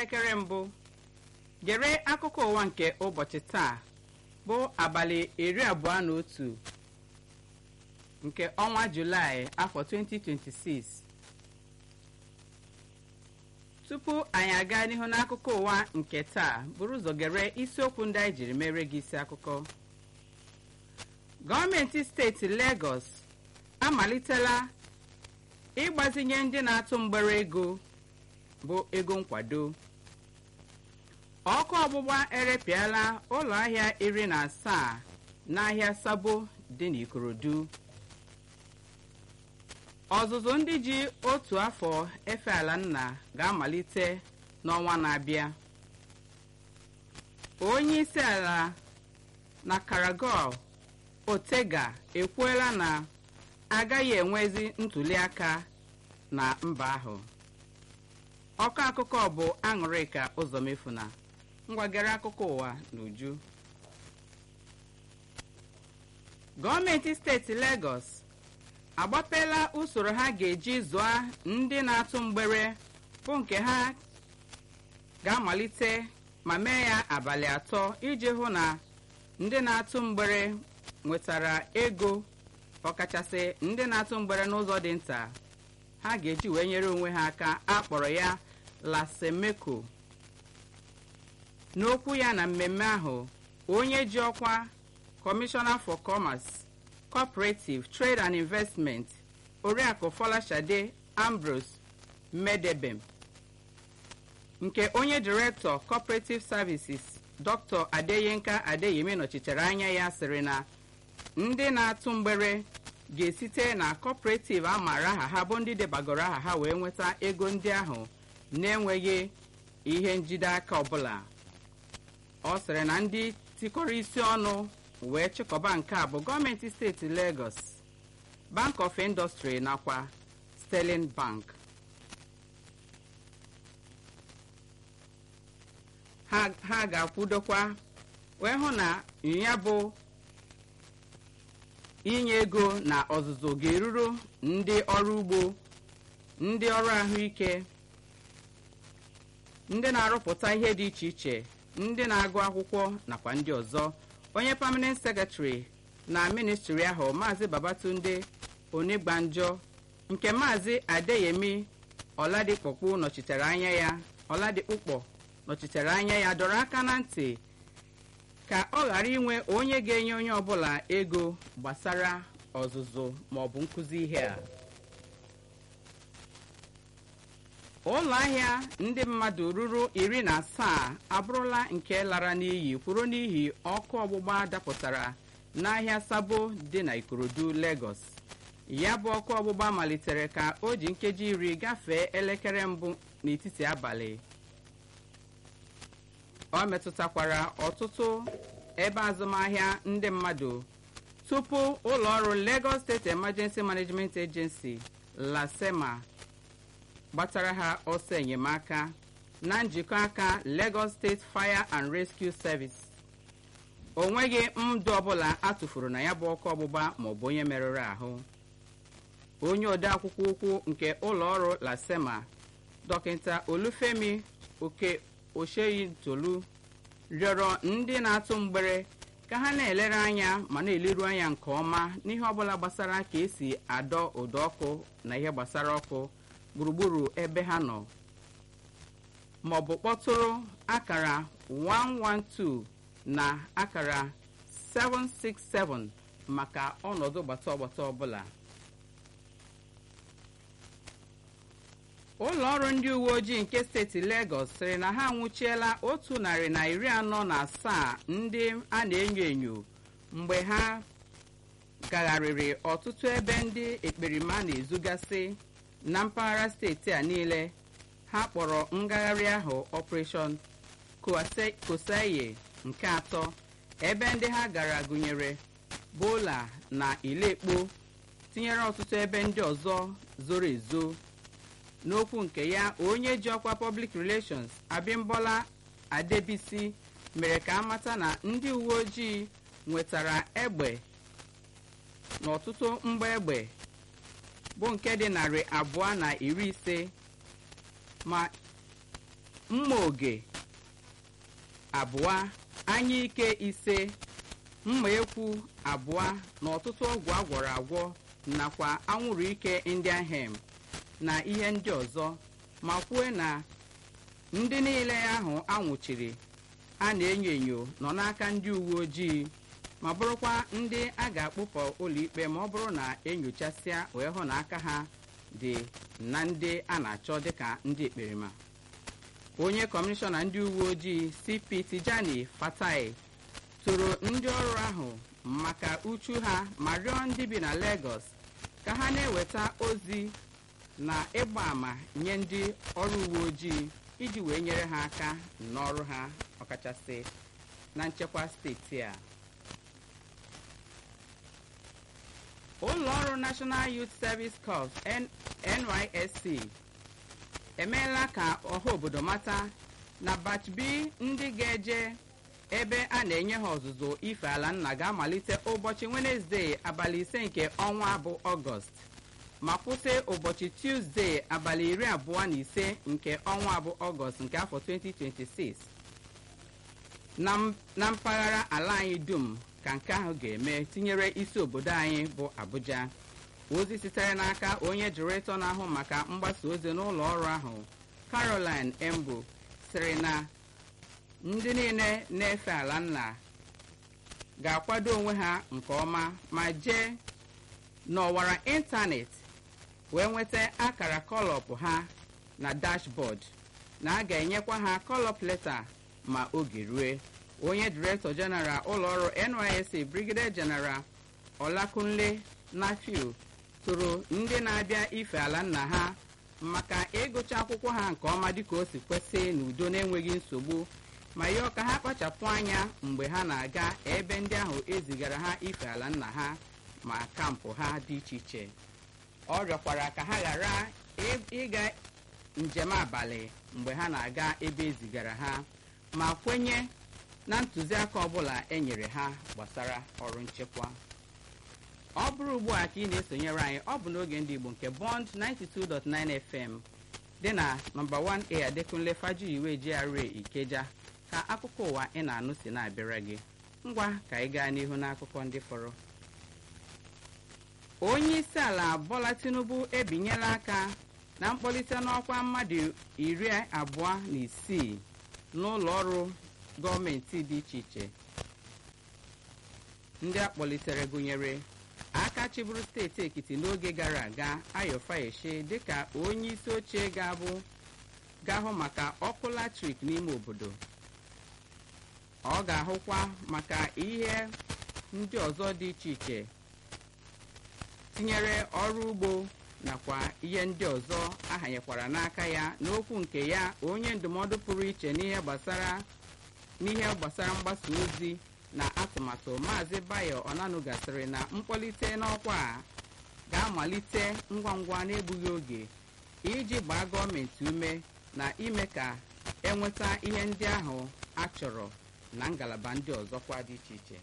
elekere mbụ gere akụkọ ụwa nke ụbọchị taa bụ abalị 21 nke ọnwa Julaị afọ 2026. Tupu anyị aga n'ihu n'akụkọ ụwa nke taa, buru ụzọ gere isiokwu ndị anyị jiri mere gị isi akụkọ. Gọọmenti steeti Lagos amalitela ịgbazinye ndị na-atụ mgbere ego bụ ego nkwado. Ọkụ ọgbụgba erepịala ụlọ ahịa 17 n'ahịa Sabo dị n'Ikorodu. Ọzụzụ ndị ji otu afọ efe ala nna ga-amalite n'ọnwa na-abịa. Onye isi ala na Karagol Otega ekwuola na agaghị enwezi ntuli aka na mba ahụ. Ọkọ akụkọ bụ Aṅụrịka Ụzọmefuna. Ngwagere akụkọ ụwa n'uju. Gọọmenti steeti Lagos agbapela usoro ha ga-eji zụọ ndị na-atụ mgbere bụ nke ha ga-amalite ma mee ya abalị 3 iji hụ na ndị na-atụ mgbere nwetara ego, ọkachasị ndị na-atụ mgbere n'ụzọ dị nta ha ga-eji wee nyere onwe ha aka. Akpọrọ ya Lasemeko. N'okwu ya na mmemme ahụ, onye ji ọkwa Commissioner for Commerce, Cooperative, Trade and Investment, Oriakụ Folashade Ambrose Medebem, nke onye Director Cooperative Services Dr. Adeyenka Adeyemi nọchitere anya ya, sịrị na ndị na-atụ mgbere ga-esite na cooperative amara aha ha bụ ndị debagoro aha ha wee nweta ego ndị ahụ na-enweghị ihe njide aka ọbụla. Ọ sịrị na ndị tikọrọ isi ọnụ wee chịkọba nke a bụ gọọmenti steeti Lagos, Bank of Industry nakwa Sterling Bank. Ha ga-akwudokwa wee hụ na ya bụ inye ego na ọzụzụ ga-eruru ndị ọrụ ugbo, ndị ọrụ ahụike, ndị na-arụpụta ihe dị iche iche, ndị na-agụ akwụkwọ nakwa ndị ọzọ. Onye Permanent Secretary na ministry ahụ, Maazị Babatunde Onigbanjo, nke Maazị Adeyemi Ọladikpọkpọ nọchitere anya ya, dọrọ aka na ntị ka ọ ghara inwe onye ga-enye onye ọbụla ego gbasara ọzụzụ maọbụ nkụzi ihe a. Ụlọ ahịa ndị mmadụ ruru 17 abụrụla nke lara n'iyi kwuru n'ihi ọkụ ọgbụgba dapụtara n'ahịa Sabo dị na Ikorodu, Lagos. Ya bụ ọkụ ọgbụgba malitere ka o ji nkeji 10 gafee elekere mbụ n'etiti abalị. Ọ metụtakwara ọtụtụ ebe azụmahịa ndị mmadụ tupu ụlọ ọrụ Lagos State Emergency Management Agency LASEMA gbatara ha ọsọ enyemaka na njikọ aka Lagos State Fire and Rescue Service. O nweghị ndụ ọbụla atụfuru na ya bụ ọkụ ọgbụgba maọbụ onye merụrụ ahụ. Onye ode akwụkwọ ukwu nke ụlọ ọrụ LASEMA, Dọkịta Olufemi Osheyintolu, rịọrọ ndị na-atụ mgbere ka ha na-elere anya ma na-eleru anya nke ọma n'ihe ọbụla gbasara ka esi adọ ụdọ ọkụ na ihe gbasara ọkụ gburugburu ebe ha nọ, maọbụ kpọtụrụ akara 112 na akara 767 maka ọnọdụ gbata ọbụla. Ụlọ ọrụ ndị uwe ojii nke steeti Lagos sịrị na ha anwụchiela 147 ndị a na-enyo enyo mgbe ha gagharịrị ọtụtụ ebe ndị ekperima na-ezugasị na mpaghara steeti a niile. Ha kpọrọ ngagharị ahụ Operation Koseye nke 3. Ebe ndị ha gara gụnyere Bola na Ilekpo, tinyere ọtụtụ ebe ndị ọzọ zoro ezo. N'okwu nke ya, onye ji ọkwa Public Relations Abimbola Adebisi mere ka amata na ndị uwe ojii nwetara egbe n'ọtụtụ mgba egbe bụ nke dị 250 ma mma oge 2, anyụike 5, mma ekwu 2 na ọtụtụ ọgwụ agwọrọ agwọ nakwa anwụrụ ike Indian hemp na ihe ndị ọzọ, ma kwue na ndị niile ahụ anwụchiri a na-enyo enyo nọ n'aka ndị uwe ojii ma bụrụkwa ndị a ga-akpụpụ ụlọikpe ma ọ bụrụ na enyochasịa wee hụ na aka ha dị na ndị a na-achọ dịka ndị ekperima. Onye kọmishọna ndị uwe ojii CP Tijani Fatai toro ndị ọrụ ahụ maka uchu ha ma rịọ ndị bi na Lagos ka ha na-eweta ozi na ịgba ama nye ndị ọrụ uwe ojii iji wee nyere ha aka n'ọrụ ha ọkachasị na nchekwa steeti a. Ụlọ ọrụ National Youth Service Corps NYSC emeela ka ọha obodo mata na batch B ndị ga-eje ebe a na-enye ha ọzụzụ ife ala nna ga-amalite ụbọchị Wenezdee abalị 5 nke ọnwa bụ Ọgọst ma kwụsị ụbọchị Tuzdee abalị 25 nke ọnwa bụ Ọgọst nke afọ 2026 na mpaghara ala anyị dum ka nke ahụ ga-eme tinyere isi obodo anyị bụ Abuja. Ozi sitere n'aka onye Direktọ na-ahụ maka mgbasa ozi n'ụlọ ọrụ ahụ Caroline Embo sịrị na ndị niile na-efe ala nna ga-akwado onwe ha nke ọma ma jee n'ọwara ịntanetị wee nweta akara kọlọp ha na dashbọọd na a ga-enyekwa ha kọlọp leta ma oge rue. Onye Direktọ Jeneral ụlọọrụ NYSC Brigadier General Olakunle Nafiu toro ndị na-abịa ife ala nna ha maka ịgụcha akwụkwọ ha nke ọma dịka o si kwesị n'udo na-enweghị nsogbu ma yọọ ka ha kpachapụ anya mgbe ha na-aga ebe ndị ahụ ezigara ha ife ala nna ha ma kampụ ha dị iche iche. Ọ rịọkwara ka ha ghara ịga njem abalị mgbe ha na-aga ebe ezigara ha ma kwenye na ntụziaka ọbụla e nyere ha gbasara ọrụ nchekwa. Ọ bụrụ ugbu a ka ị na-esonyere anyị, ọ bụ n'oge ndị Igbo nke Bond 92.9 FM dị na nọmba 1A Adekunle Fajuyiwe GRA Ikeja ka akụkọ ụwa ị na-anụ si na-abịara gị. Ngwa ka anyị gaa n'ihu n'akụkọ ndị fọrọ. Onye isi ala Bola Tinubu ebinyela aka na mkpọlite n'ọkwa mmadụ 26 n'ụlọ ọrụ gọọmenti dị iche iche. Ndị akpọlitere gụnyere aka chịbụrụ steeti Ekiti n'oge gara aga Ayo Fayeshe dịka onye isi oche ga-ahụ maka ọkụ latrik n'ime obodo. Ọ ga-ahụkwa maka ihe ndị ọzọ dị iche iche tinyere ọrụ ugbo nakwa ihe ndị ọzọ ahanyekwara n'aka ya. N'okwu nke ya, onye ndụmọdụ pụrụ iche n'ihe gbasara mgbasa ozi na atụmatụ Maazị Bayo Onanuga sịrị na mkpọlite n'ọkwa a ga-amalite ngwa ngwa n'egbughị oge iji gbaa gọọmenti ume na ime ka enweta ihe ndị ahụ a chọrọ na ngalaba ndị ọzọkwa dị iche iche.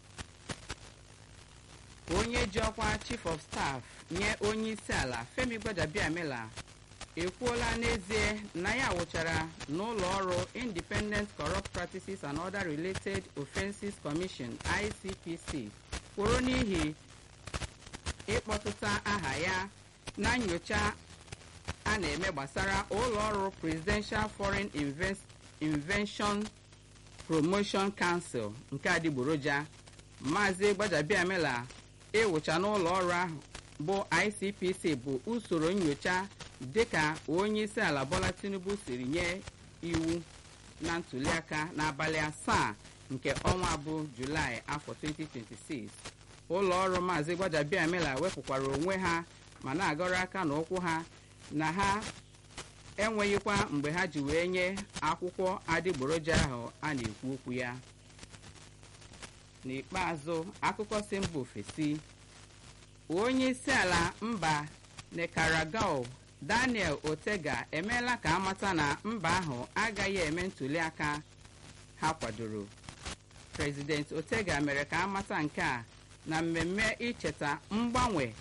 Onye ji ọkwa Chief of Staff nye onye isi ala Femi Gbajabiamila ekwuola n'ezie na ya wụchara n'ụlọ ọrụ Independent Corrupt Practices and Other Related Offenses Commission ICPC kwụrụ n'ihi ịkpọtụta aha ya na nnyocha a na-eme gbasara ụlọ ọrụ Presidential Foreign Invention Promotion Council nke adịgboroja. Maazị Gbajabiamila ewụcha n'ụlọ ọrụ ahụ bụ ICPC bụ usoro nnyocha dịka onye isi ala Bola Tinubu siri nye iwu na ntụliaka n'abalị 7 nke ọnwa bụ Julaị afọ 2026. Ụlọ ọrụ Maazị Gbajabiamila wepụkwara onwe ha ma na-agọrọ aka na ụkwụ ha na ha enweghịkwa mgbe ha ji wee nye akwụkwọ adịgboroja ahụ a na-ekwu okwu ya. N'ikpeazụ, akụkọ si mba ofesi. Onye isi ala mba Nicaragua Daniel Ortega emeela ka amata na mba ahụ agaghị eme ntụliaka ha kwadoro. President Ortega mere ka amata nke a na mmemme icheta mgbanwe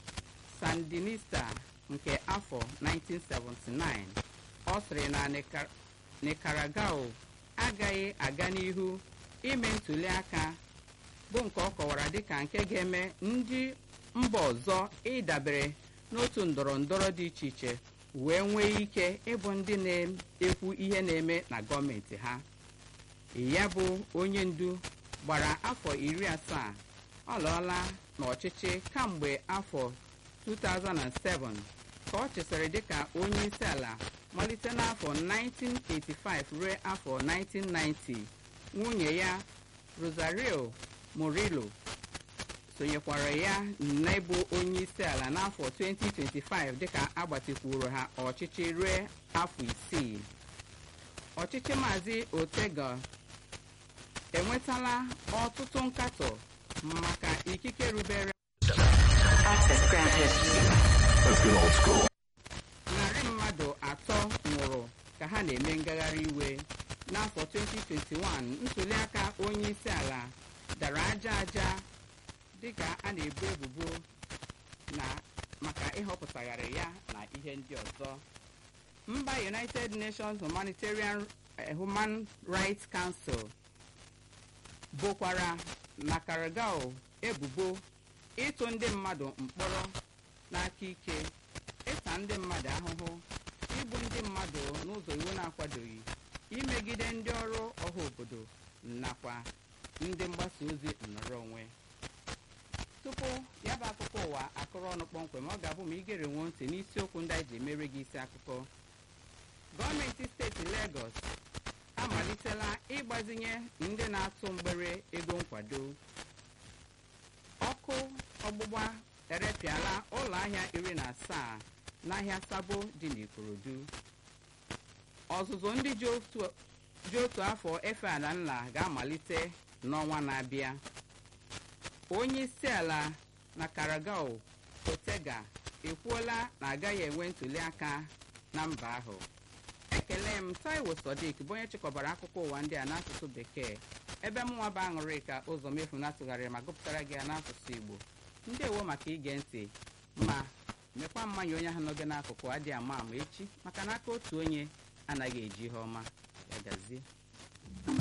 Sandinista nke afọ 1979. Ọ sịrị na Nicaragua agaghị aga n'ihu ime ntuli aka bụ nke ọ kọwara dịka nke ga-eme ndị mba ọzọ ịdabere n'otu ndọrọ ndọrọ dị iche iche wee nwee ike ịbụ ndị na-ekwu ihe na-eme na gọọmenti ha. Ya bụ onye ndu gbara afọ 70 ọ lọọla n'ọchịchị kamgbe afọ 2007 ka ọ chịsịrị dịka onye isi ala malite n'afọ 1985 ruo afọ 1990. Nwunye ya Rosario Murillo sonyekwara ya n'ịbụ onye isi ala n'afọ 2025 dịka agbatikwuru ha ọchịchị ruo afọ 6. Ọchịchị Maazị Ortega enwetala ọtụtụ nkatọ maka ikike rubere narị mmadụ 3 nwụrụ ka ha na-eme ngagharị iwe n'afọ 2021. Ntuli aka onye isi ala dara aja dịka a na-ebo ebubo na maka ịhọpụtagharị ya na ihe ndị ọzọ. Mba United Nations Human Rights Council bokwara Nicaragua ebubo ịtụ ndị mmadụ mkpọrọ n'aka ike, ịta ndị mmadụ ahụhụ, igbu ndị mmadụ n'ụzọ iwu na-akwadoghị, imegide ndị ọrụ ọha obodo nakwa ndị mgbasa ozi nnọrọ onwe. Tupu ya bụ akụkọ ụwa akụrụ ọnụ kpọmkwem, ọ ga-abụ ma igere nwe ntị n'isiokwu ndị anyị ji emere gị isi akụkọ. Gọọmenti steeti Lagos amalitela ịgbazinye ndị na-atụ mgbere ego nkwado. Ọkụ ọgbụgba erepịala ụlọ ahịa 17 n'ahịa Sabo dị n'Ikorodu. Ọzụzụ ndị ji otu afọ efe ala nla ga-amalite n'ọnwa na-abịa. Onye isi ala Nicaragua Ortega ekwuola na agaghị enwe ntuli aka na mba ahụ. Ekele m Taiwo Sodiq bụ onye chịkọbara akụkọ ụwa ndị a n'asụsụ Bekee, ebe mụnwa bụ Aṅụrịka Ụzọmefu na-atụgharịrị ma gụpụtara gị ya n'asụsụ Igbo. Ndewo maka ige ntị, ma mekwa mmanya onye ahụ nọ gị n'akụkụ adịghị ama echi, maka na aka otu onye anaghị eji ihe ọma. Ya gazie.